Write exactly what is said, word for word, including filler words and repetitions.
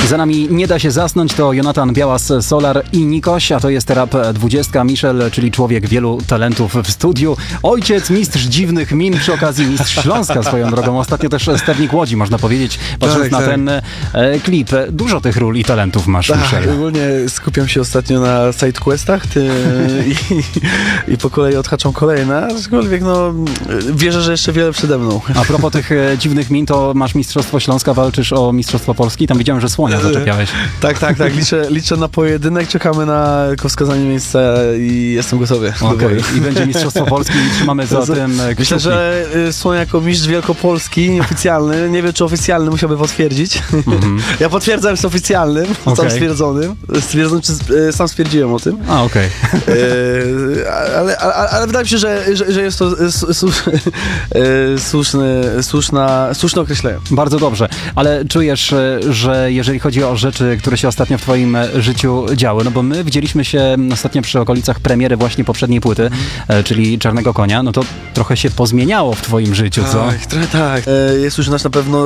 Za nami Nie da się zasnąć, to Jonatan Białas, Solar i Nikoś, a to jest Rap dwudziestka. Michel, czyli człowiek wielu talentów w studiu. Ojciec, mistrz dziwnych min, przy okazji mistrz Śląska swoją drogą. Ostatnio też sternik Łodzi, można powiedzieć, patrząc tak, na tak. ten e, klip. Dużo tych ról i talentów masz, Tak, Michel. ogólnie skupiam się ostatnio na sidequestach ty, i, i po kolei odhaczam kolejne, aczkolwiek no wierzę, że jeszcze wiele przede mną. A propos tych e, dziwnych min, to masz Mistrzostwo Śląska, walczysz o Mistrzostwo Polski. Tam widziałem, że słonia zaczepiałeś. Tak, tak, tak. Liczę, liczę na pojedynek, czekamy na wskazanie miejsca i jestem gotowy. Okay. I będzie Mistrzostwo Polski i trzymamy za tym kciuki. Myślę, że Słonia jako mistrz Wielkopolski, nieoficjalny, nie wiem czy oficjalny, musiałby potwierdzić. Mm-hmm. Ja potwierdzam, że jest oficjalnym, okay. Sam stwierdzonym. Stwierdzonym, czy sam stwierdziłem o tym. A, okej. Okay. ale, ale, ale wydaje mi się, że, że, że jest to słuszny, słuszna, słuszne określenie. Bardzo dobrze, ale czujesz, że jeżeli chodzi o rzeczy, które się ostatnio w twoim życiu działy, no bo my widzieliśmy się ostatnio przy okolicach premiery właśnie poprzedniej płyty, mm. czyli Czarnego Konia, no to trochę się pozmieniało w twoim życiu, co? Tak, trochę tak. Jest już nasz na pewno